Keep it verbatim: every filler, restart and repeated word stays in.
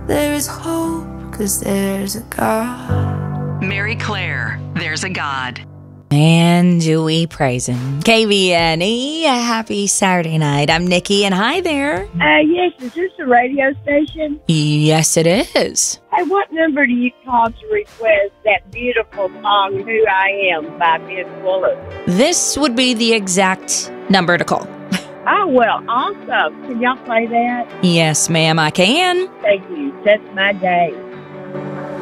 There is hope, 'cause there's a God. Mary Claire, There's a God. And do we praise him? K V N E, a happy Saturday night. I'm Nikki, and hi there. Uh, yes, is this a radio station? Yes, it is. Hey, what number do you call to request that beautiful song, Who I Am, by Ben Fuller? This would be the exact number to call. Oh, well, awesome. Can y'all play that? Yes, ma'am, I can. Thank you. That's my day.